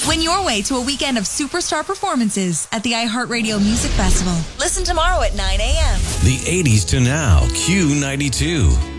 Win your way to a weekend of superstar performances at the iHeartRadio Music Festival. Listen tomorrow at 9 a.m. The 80s to now, Q92.